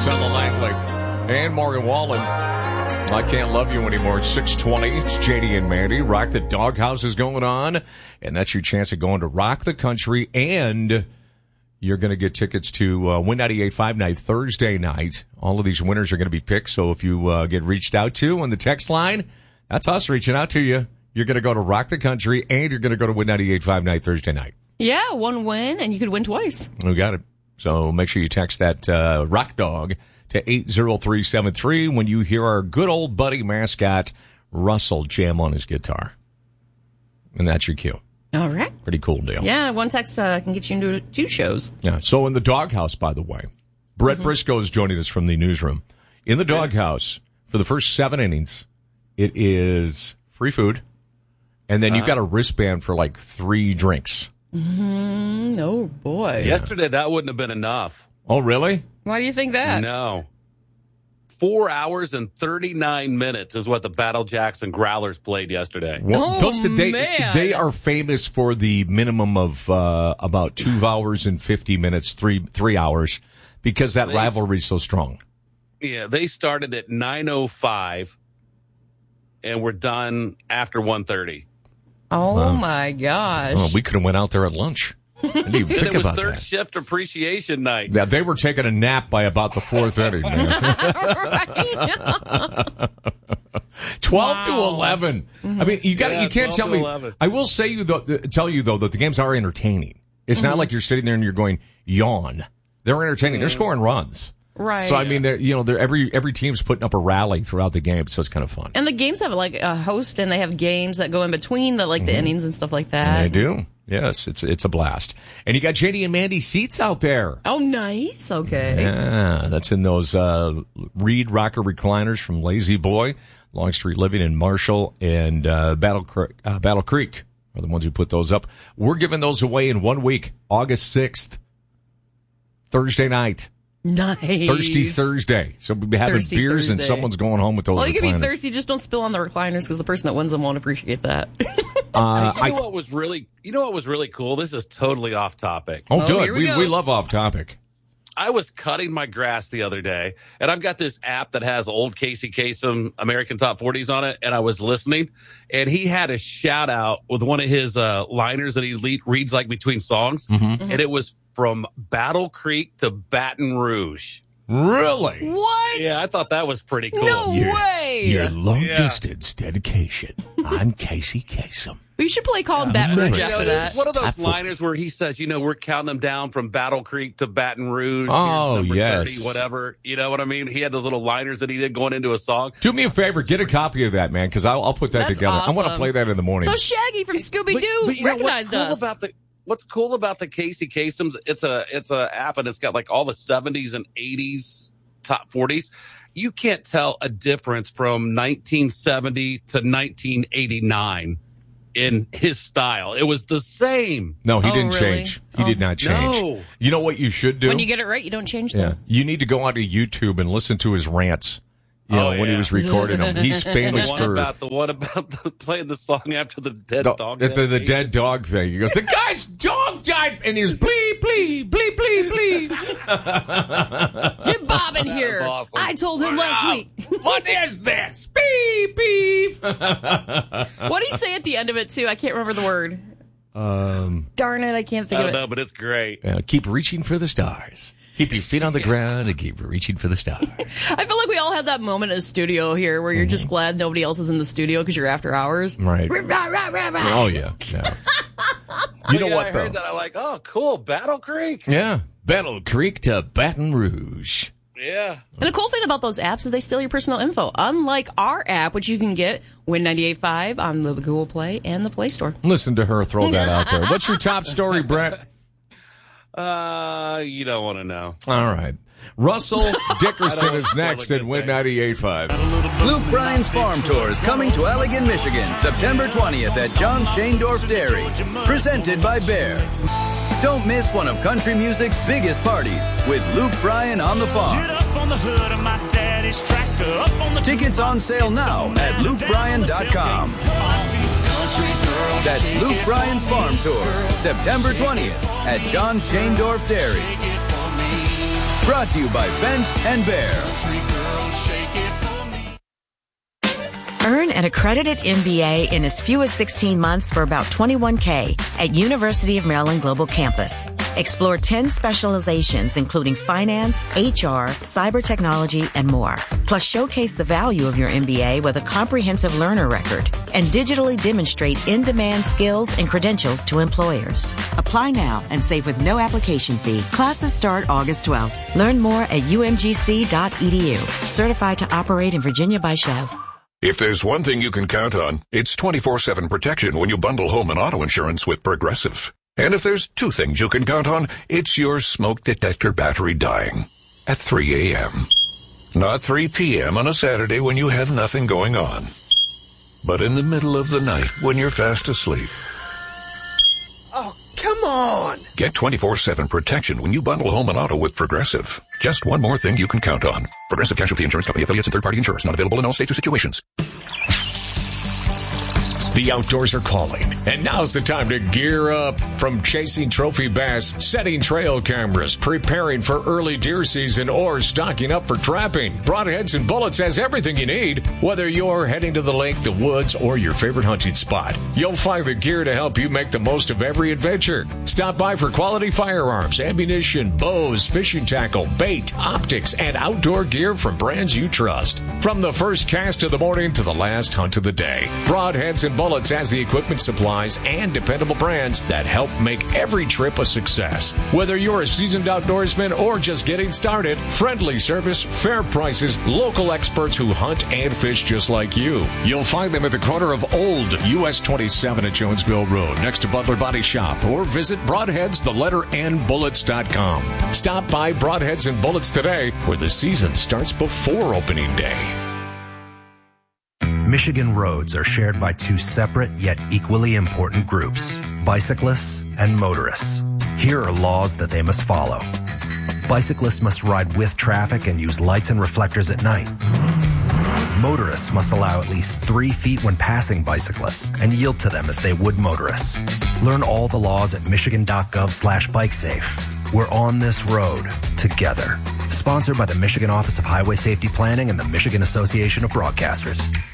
Selma Langley and Morgan Wallen. I Can't Love You Anymore. It's 6:20. It's JD and Mandy. Rock the Doghouse is going on, and that's your chance of going to Rock the Country, and you're going to get tickets to Win 98.5 night, Thursday night. All of these winners are going to be picked, so if you get reached out to on the text line, that's us reaching out to you. You're going to go to Rock the Country, and you're going to go to Win 98.5 night, Thursday night. Yeah, one win, and you could win twice. We got it. So make sure you text that Rock Dog to 80373 when you hear our good old buddy mascot, Russell, jam on his guitar. And that's your cue. All right. Pretty cool deal. Yeah, one text can get you into 2 shows. Yeah. So in the Doghouse, by the way, Brett Briscoe is joining us from the newsroom. In the Doghouse, for the first 7 innings, it is free food, and then you've got a wristband for like 3 drinks. Oh, boy. Yesterday, that wouldn't have been enough. Oh, really? Why do you think that? No. 4 hours and 39 minutes is what the Battle Jacks and Growlers played yesterday. Well, man. They are famous for the minimum of about 2 hours and 50 minutes, 3 hours, because that rivalry is so strong. Yeah, they started at 9:05, and we're done after 1:30. Oh, my gosh. Oh, we could have went out there at lunch. I didn't even think It was about third that. shift appreciation night. Yeah, they were taking a nap by about the 4th inning, man. 12 to 11. I mean, you can't tell me. 11. I will tell you though that the games are entertaining. It's not like you're sitting there and you're going yawn. They're entertaining. They're scoring runs. Right. So I mean, every team's putting up a rally throughout the game, so it's kind of fun. And the games have like a host, and they have games that go in between the the innings and stuff like that. They do. Yes, it's a blast. And you got JD and Mandy seats out there. Oh, nice. Okay. Yeah, that's in those Reed rocker recliners from Lazy Boy, Longstreet Living in Marshall, and Battle Creek are the ones who put those up. We're giving those away in 1 week, August 6th, Thursday night. Nice. Thirsty Thursday. So we'll be having Thirsty beers and Thursday. someone's going home with those Well, you can be recliners. thirsty, just don't spill on the recliners because the person that wins them won't appreciate that. You know what was really cool? This is totally off topic. Oh, good. here we go. We love off topic. I was cutting my grass the other day, and I've got this app that has old Casey Kasem American Top 40s on it, and I was listening, and he had a shout-out with one of his liners that he reads like between songs, and it was from Battle Creek to Baton Rouge. Really? What? Yeah, I thought that was pretty cool. No way. Your long-distance dedication. I'm Casey Kasem. We should play Call him Baton Rouge You after that. One of those liners where he says, we're counting them down from Battle Creek to Baton Rouge. Oh, Here's number yes. 30, whatever. You know what I mean? He had those little liners that he did going into a song. Do me a favor, get a copy of that, man, because I'll put that That's together. I want to awesome. play that in the morning. So Shaggy from Scooby-Doo But you know recognized us. What's cool about the Casey Kasems? It's a app, and it's got like all the 70s and 80s top 40s. You can't tell a difference from 1970 to 1989 in his style. It was the same. No, he didn't really? change. He did not change. No. You know what you should do? When you get it right, you don't change yeah, them. you need to go onto YouTube and listen to his rants. When he was recording them, he's famous The one about playing the song after the dead dog. the dead dog thing. He goes, the guy's dog died, and he's bleep, bleep, bleep, bleep, bleep. Get Bob in here. awesome. I told him last week. What is this? Beep, beep. What did he say at the end of it, too? I can't remember the word. Darn it, I can't think I of don't it. know, but it's great. Keep reaching for the stars. Keep your feet on the ground and keep reaching for the stars. I feel like we all have that moment in the studio here where you're just glad nobody else is in the studio because you're after hours. Right. Oh, yeah. You know what, I though? heard that. I'm like, oh, cool. Battle Creek. Yeah. Battle Creek to Baton Rouge. Yeah. And the cool thing about those apps is they steal your personal info. Unlike our app, which you can get Win 98.5 on the Google Play and the Play Store. Listen to her throw that out there. What's your top story, Brett? You don't want to know. All right. Russell Dickerson is next at Win 98.5. Luke Bryan's Farm Tour is coming to Allegan, Michigan, September 20th at John Shaindorf Dairy. Presented by Bear. Don't miss one of country music's biggest parties with Luke Bryan on the farm. Tickets on sale now at lukebryan.com. That's Luke Bryan's Farm Tour, September 20th at John Shaindorf Dairy. Brought to you by Fent and Bear. Earn an accredited MBA in as few as 16 months for about $21K at University of Maryland Global Campus. Explore 10 specializations, including finance, HR, cyber technology, and more. Plus, showcase the value of your MBA with a comprehensive learner record and digitally demonstrate in-demand skills and credentials to employers. Apply now and save with no application fee. Classes start August 12th. Learn more at umgc.edu. Certified to operate in Virginia by Chev. If there's one thing you can count on, it's 24/7 protection when you bundle home and auto insurance with Progressive. And if there's two things you can count on, it's your smoke detector battery dying at 3 a.m. Not 3 p.m. on a Saturday when you have nothing going on, but in the middle of the night when you're fast asleep. Oh, come on! Get 24/7 protection when you bundle home and auto with Progressive. Just one more thing you can count on. Progressive Casualty Insurance Company, affiliates, and third-party insurers. Not available in all states or situations. The outdoors are calling, and now's the time to gear up. From chasing trophy bass, setting trail cameras, preparing for early deer season, or stocking up for trapping, Broadheads and Bullets has everything you need. Whether you're heading to the lake, the woods, or your favorite hunting spot, you'll find the gear to help you make the most of every adventure. Stop by for quality firearms, ammunition, bows, fishing tackle, bait, optics, and outdoor gear from brands you trust. From the first cast of the morning to the last hunt of the day, Broadheads and Bullets has the equipment, supplies, and dependable brands that help make every trip a success. Whether you're a seasoned outdoorsman or just getting started, friendly service, fair prices, local experts who hunt and fish just like you. You'll find them at the corner of Old US 27 at Jonesville Road, next to Butler Body Shop, or visit broadheads.bullets.com. Stop by Broadheads and Bullets today, where the season starts before opening day. Michigan roads are shared by two separate yet equally important groups, bicyclists and motorists. Here are laws that they must follow. Bicyclists must ride with traffic and use lights and reflectors at night. Motorists must allow at least 3 feet when passing bicyclists and yield to them as they would motorists. Learn all the laws at michigan.gov/bikesafe. We're on this road together. Sponsored by the Michigan Office of Highway Safety Planning and the Michigan Association of Broadcasters.